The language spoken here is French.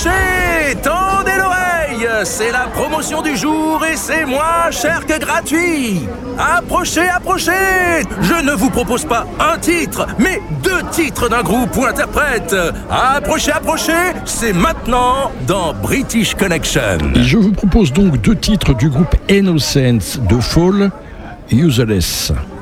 approchez, tendez l'oreille, c'est la promotion du jour et c'est moins cher que gratuit. Approchez, je ne vous propose pas un titre, mais 2 titres d'un groupe ou interprète. Approchez, c'est maintenant dans British Connection. Je vous propose donc 2 titres du groupe Innocence de Fall, Useless.